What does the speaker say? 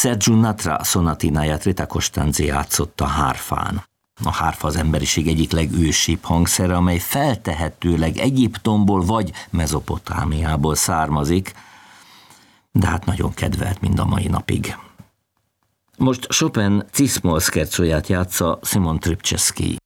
Sergiu Natra szonatináját Rita Costanzi játszotta hárfán. A hárfa az emberiség egyik legősibb hangszere, amely feltehetőleg Egyiptomból vagy Mezopotámiából származik, de hát nagyon kedvelt mind a mai napig. Most Chopin Cis-moll szkercóját játsza Simon Trpceski.